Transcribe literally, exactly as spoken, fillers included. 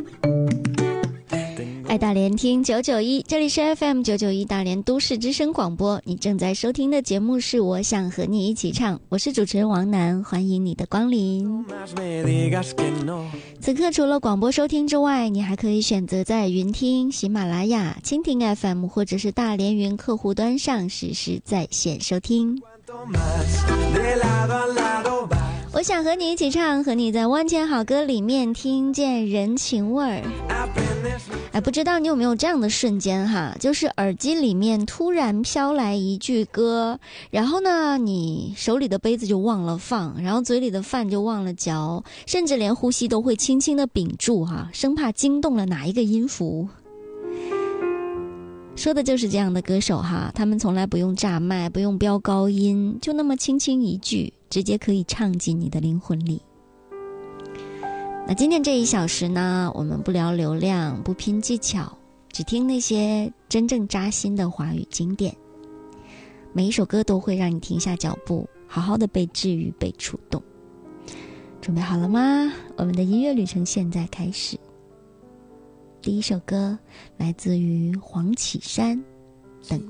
爱大连听九九一，这里是 F M 九九一大连都市之声广播，你正在收听的节目是我想和你一起唱，我是主持人王楠，欢迎你的光临。此刻除了广播收听之外，你还可以选择在云听、喜马拉雅、蜻蜓 F M 或者是大连云客户端上实时在线收听。我想和你一起唱，和你在万千好歌里面听见人情味儿。哎，不知道你有没有这样的瞬间哈，就是耳机里面突然飘来一句歌，然后呢你手里的杯子就忘了放，然后嘴里的饭就忘了嚼，甚至连呼吸都会轻轻的屏住哈，生怕惊动了哪一个音符。说的就是这样的歌手哈，他们从来不用炸麦，不用飙高音，就那么轻轻一句，直接可以唱进你的灵魂里。那今天这一小时呢，我们不聊流量，不拼技巧，只听那些真正扎心的华语经典。每一首歌都会让你停下脚步，好好的被治愈，被触动。准备好了吗？我们的音乐旅程现在开始。第一首歌来自于黄绮珊，等